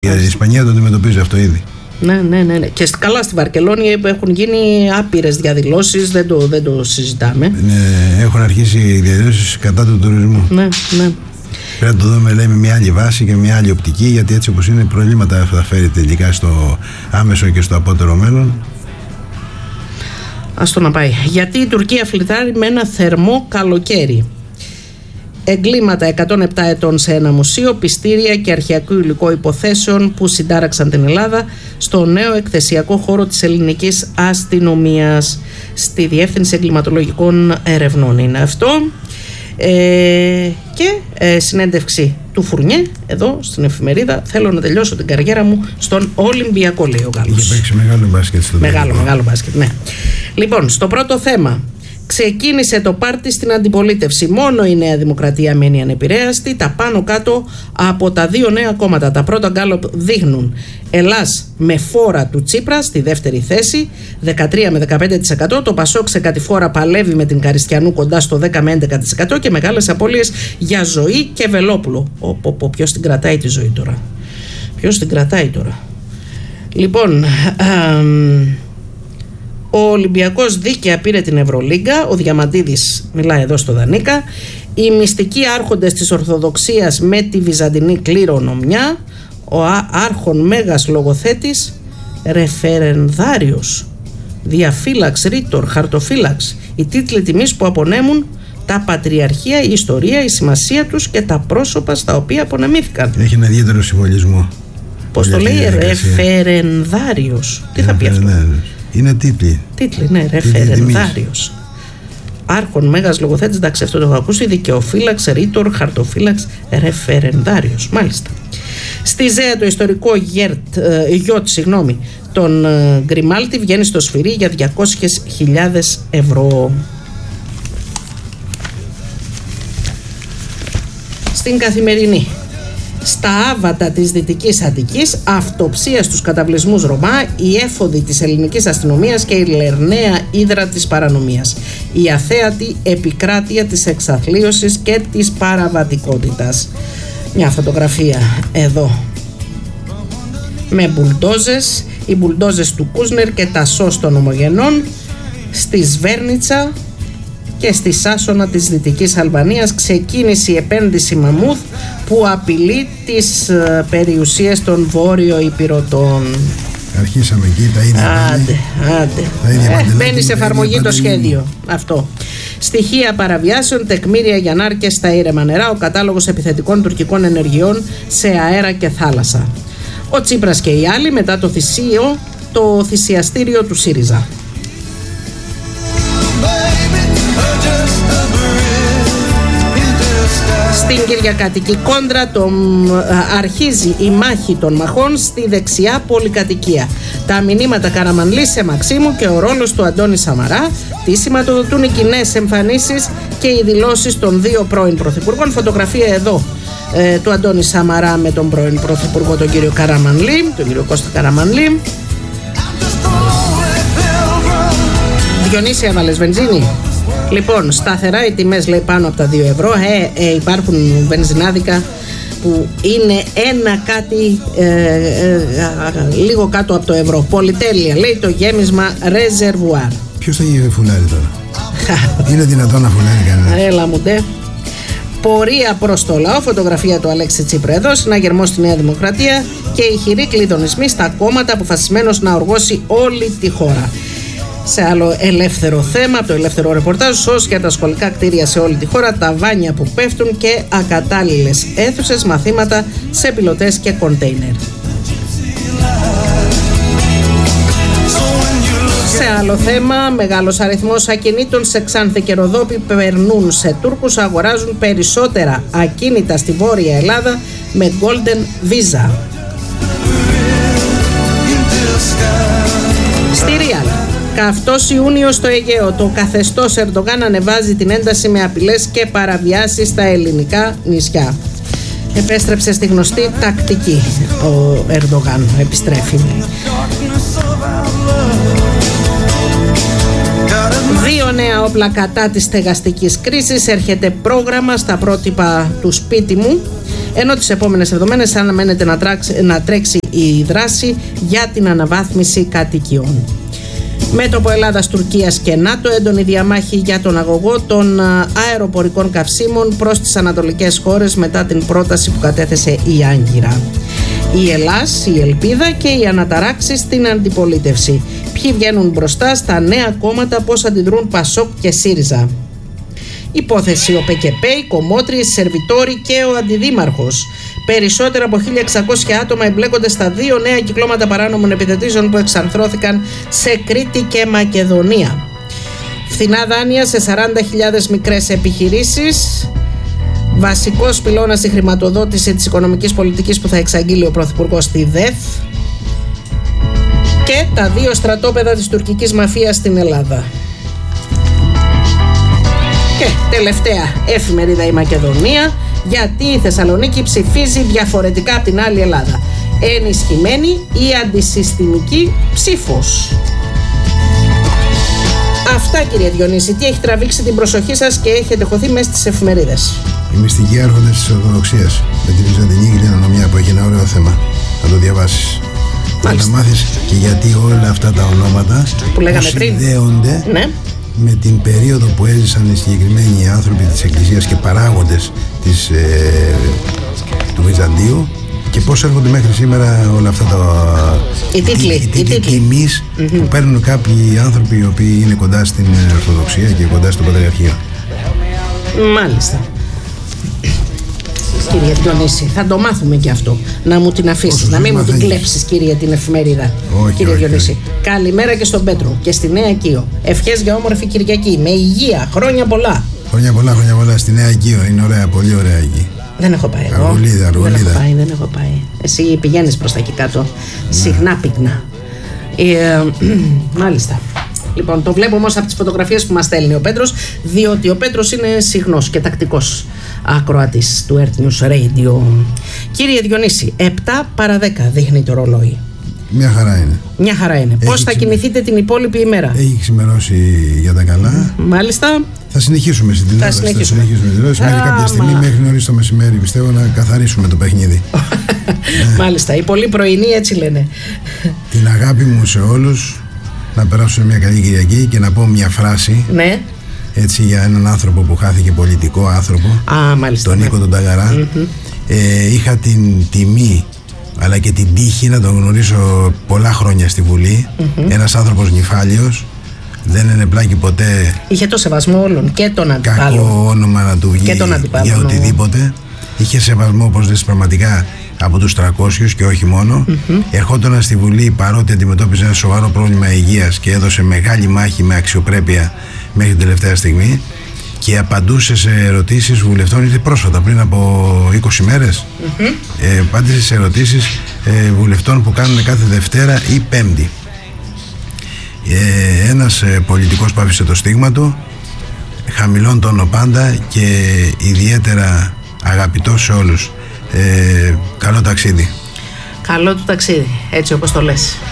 Η Ισπανία το αντιμετωπίζει αυτό ήδη. Ναι. Και καλά, στη Βαρκελόνη έχουν γίνει άπειρες διαδηλώσεις, δεν το συζητάμε. Ναι, έχουν αρχίσει οι διαδηλώσεις κατά του τουρισμού. Ναι. Πρέπει να το δούμε, λέει, με μια άλλη βάση και μια άλλη οπτική, γιατί έτσι όπως είναι προβλήματα θα φέρει τελικά στο άμεσο και στο απότερο μέλλον. Ας το να πάει. Γιατί η Τουρκία φλιτάρει με ένα θερμό καλοκαίρι. Εγκλήματα 107 ετών σε ένα μουσείο, πιστήρια και αρχαιακού υλικό υποθέσεων που συντάραξαν την Ελλάδα στο νέο εκθεσιακό χώρο της ελληνικής αστυνομίας. Στη Διεύθυνση Εγκληματολογικών Ερευνών είναι αυτό. Και συνέντευξη του Φουρνιέ εδώ στην εφημερίδα. Θέλω να τελειώσω την καριέρα μου στον Ολυμπιακό, λέει ο Γάλλος. Είχε παίξει μεγάλο μπάσκετ στο Μεγάλο μπάσκετ, ναι. Λοιπόν, στο πρώτο θέμα. Ξεκίνησε το πάρτι στην αντιπολίτευση. Μόνο η Νέα Δημοκρατία μένει ανεπηρέαστη. Τα πάνω κάτω από τα δύο νέα κόμματα. Τα πρώτα γκάλοπ δείχνουν Ελλάς με φόρα του Τσίπρα στη δεύτερη θέση, 13 με 15%. Το Πασόκ σε κατηφόρα παλεύει με την Καριστιανού κοντά στο 10 με 11% και μεγάλες απώλειες για Ζωή και Βελόπουλο. Ποιος την κρατάει τη Ζωή τώρα? Λοιπόν, ο Ολυμπιακός δίκαια πήρε την Ευρωλίγκα. Ο Διαμαντίδης μιλάει εδώ στο Δανίκα. Οι μυστικοί άρχοντες της Ορθοδοξίας με τη βυζαντινή κληρονομιά. Ο άρχον μέγας λογοθέτης, ρεφερενδάριος, διαφύλαξ, ρήτορ, χαρτοφύλαξ. Οι τίτλοι τιμής που απονέμουν τα πατριαρχία, η ιστορία, η σημασία τους και τα πρόσωπα στα οποία απονεμήθηκαν. Έχει ένα ιδιαίτερο συμβολισμό. Πώς το λέει, ρεφερενδάριος? Τι θα πει αυτό? Είναι τίτλοι, ναι, ρεφερενδάριος. Άρχον μέγας λογοθέτης, εντάξει, αυτό το έχω ακούσει. Δικαιοφύλαξ, ρήτορ, χαρτοφύλαξ, ρεφερενδάριος. Μάλιστα. Στη ΖΕΑ το ιστορικό γιότ τον Γκριμάλτη βγαίνει στο σφυρί για 200.000 ευρώ. Στην Καθημερινή. Στα άβατα της Δυτικής Αττικής, αυτοψία στους καταβλισμούς Ρωμά, η έφοδη της ελληνικής αστυνομίας και η λερναία ύδρα της παρανομίας. Η αθέατη επικράτεια της εξαθλίωσης και της παραβατικότητας. Μια φωτογραφία εδώ με μπουλντόζες, οι μπουλντόζες του Κούσνερ και τα σως των Ομογενών. Στη Σβέρνιτσα και στη Σάσονα της Δυτικής Αλβανίας ξεκίνησε η επένδυση μαμούθ που απειλεί τις περιουσίες των βόρειο Υπηρωτών. Αρχίσαμε εκεί τα ίδια. Άντε. Μπαίνει σε εφαρμογή το σχέδιο αυτό. Στοιχεία παραβιάσεων, τεκμήρια για νάρκες στα ήρεμα νερά, ο κατάλογος επιθετικών τουρκικών ενεργειών σε αέρα και θάλασσα. Ο Τσίπρας και οι άλλοι μετά το θυσιαστήριο του ΣΥΡΙΖΑ. Στην Κυριακατική Κόντρα αρχίζει η μάχη των μαχών στη δεξιά πολυκατοικία. Τα μηνύματα Καραμανλή σε Μαξίμου και ο ρόλος του Αντώνη Σαμαρά, τι σηματοδοτούν οι κοινές εμφανίσεις και οι δηλώσεις των δύο πρώην πρωθυπουργών. Φωτογραφία εδώ του Αντώνη Σαμαρά με τον πρώην πρωθυπουργό τον κύριο Καραμανλή, τον κύριο Κώστα Καραμανλή. Διονύση, έβαλες βενζίνη? Λοιπόν, σταθερά οι τιμές, λέει, πάνω από τα 2 ευρώ. Υπάρχουν βενζινάδικα που είναι λίγο κάτω από το ευρώ. Πολυτέλεια, λέει, το γέμισμα ρεζερβουάρ. Ποιος θα φουλάρει τώρα? Είναι δυνατόν να φουλάρει κανένα? Έλα μου ντε. Πορεία προς το λαό, φωτογραφία του Αλέξη Τσίπρα εδώ, συναγερμό στη Νέα Δημοκρατία και ηχηροί κλειδονισμοί στα κόμματα, αποφασισμένος να οργώσει όλη τη χώρα. Σε άλλο ελεύθερο θέμα, από το ελεύθερο ρεπορτάζ, σως για τα σχολικά κτίρια σε όλη τη χώρα, τα βάνια που πέφτουν και ακατάλληλες αίθουσες, μαθήματα σε πιλωτές και κοντέινερ. Σε άλλο θέμα, μεγάλος αριθμός ακινήτων σε Ξάνθη και Ροδόπη περνούν σε Τούρκους, αγοράζουν περισσότερα ακίνητα στη Βόρεια Ελλάδα με Golden Visa. Στη Ριάλ. Καυτός Ιούνιος στο Αιγαίο. Το καθεστώς Ερντογάν ανεβάζει την ένταση με απειλές και παραβιάσεις στα ελληνικά νησιά. Επέστρεψε στη γνωστή τακτική ο Ερντογάν. Επιστρέφει. 2 νέα όπλα κατά της στεγαστικής κρίσης. Έρχεται πρόγραμμα στα πρότυπα του σπίτι μου. Ενώ τις επόμενες εβδομάδες αναμένεται να τρέξει η δράση για την αναβάθμιση κατοικιών. Μέτωπο Ελλάδας, Τουρκίας και ΝΑΤΟ, έντονη διαμάχη για τον αγωγό των αεροπορικών καυσίμων προς τις ανατολικές χώρες μετά την πρόταση που κατέθεσε η Άγκυρα. Η Ελλάς, η Ελπίδα και οι αναταράξεις στην αντιπολίτευση. Ποιοι βγαίνουν μπροστά στα νέα κόμματα, πώς αντιδρούν Πασόκ και ΣΥΡΙΖΑ. Υπόθεση ο ΠΚΠ, οι κομμότριες, οι σερβιτόροι και ο αντιδήμαρχος. Περισσότερα από 1.600 άτομα εμπλέκονται στα 2 νέα κυκλώματα παράνομων επιθετήσεων που εξαρθρώθηκαν σε Κρήτη και Μακεδονία. Φθηνά δάνεια σε 40.000 μικρές επιχειρήσεις. Βασικός πυλώνας η χρηματοδότηση της οικονομικής πολιτικής που θα εξαγγείλει ο Πρωθυπουργός στη ΔΕΘ. Και τα 2 στρατόπεδα της τουρκικής μαφίας στην Ελλάδα. Και τελευταία εφημερίδα η Μακεδονία, γιατί η Θεσσαλονίκη ψηφίζει διαφορετικά από την άλλη Ελλάδα. Ενισχυμένη ή αντισυστημική ψήφος. Αυτά, κύριε Διονύση, τι έχει τραβήξει την προσοχή σας και έχετε χωθεί μέσα στις εφημερίδες? Οι μυστικοί άρχοντες της Ορθοδοξίας με τη Βυζαντινή κληρονομιά που έχει ένα ωραίο θέμα. Θα το διαβάσεις. Θα να μάθεις και γιατί όλα αυτά τα ονόματα που λέγαμε πριν συνδέονται, ναι, με την περίοδο που έζησαν οι συγκεκριμένοι άνθρωποι της Εκκλησίας και παράγοντες του Βυζαντίου και πώς έρχονται μέχρι σήμερα όλα αυτά οι τίτλοι τιμής που παίρνουν κάποιοι άνθρωποι οι οποίοι είναι κοντά στην Ορθοδοξία και κοντά στο Πατριαρχείο. Μάλιστα. Κύριε Διονύση, θα το μάθουμε και αυτό. Να μου την αφήσεις, να μην μου την κλέψεις, κύριε, την εφημερίδα. Κύριε Διονύση, καλημέρα και στον Πέτρο και στη Νέα Οικείο. Ευχές για όμορφη Κυριακή, με υγεία, χρόνια πολλά. Χρόνια πολλά στη Νέα Οικείο, είναι ωραία, πολύ ωραία εκεί. Δεν έχω πάει εγώ. Αργολίδα. Δεν έχω πάει. Εσύ πηγαίνεις προς τα εκεί κάτω, συχνά πυκνά. Μάλιστα. Λοιπόν, το βλέπω όμως από τις φωτογραφίες που μας στέλνει ο Πέτρος, διότι ο Πέτρος είναι συχνός και τακτικός ακροατής του Earth News Radio. Κύριε Διονύση, 7 παρά 10 δείχνει το ρολόι. Μια χαρά είναι. Πώς θα κινηθείτε την υπόλοιπη ημέρα? Έχει ξημερώσει για τα καλά. Μάλιστα. Θα συνεχίσουμε στην τηλεόραση. Μέχρι κάποια στιγμή, μέχρι νωρίς το μεσημέρι, πιστεύω, να καθαρίσουμε το παιχνίδι. Μάλιστα. Οι πολύ πρωινοί έτσι λένε. Την αγάπη μου σε όλους. Να περάσουμε μια καλή Κυριακή και να πω μια φράση. Ναι. Έτσι, για έναν άνθρωπο που χάθηκε, πολιτικό άνθρωπο. Μάλιστα. Τον Νίκο τον Ταγαρά. Είχα την τιμή αλλά και την τύχη να τον γνωρίσω πολλά χρόνια στη Βουλή. Ένας άνθρωπος νηφάλιος. Δεν είναι πλάκη ποτέ. Είχε το σεβασμό όλων και τον αντιπάλων. Κακό όνομα να του βγει για οτιδήποτε. Είχε σεβασμό, όπως λες, πραγματικά από τους 300 και όχι μόνο. Ερχόταν στη Βουλή παρότι αντιμετώπιζε ένα σοβαρό πρόβλημα υγείας και έδωσε μεγάλη μάχη με αξιοπρέπεια μέχρι την τελευταία στιγμή και απαντούσε σε ερωτήσεις βουλευτών, είτε πρόσφατα πριν από 20 μέρες. Απάντησε σε ερωτήσεις βουλευτών που κάνουν κάθε Δευτέρα ή Πέμπτη. Ένας πολιτικός που άφησε το στίγμα του, χαμηλών τόνο πάντα και ιδιαίτερα αγαπητός σε όλους. Καλό ταξίδι. Καλό του ταξίδι, έτσι όπως το λες.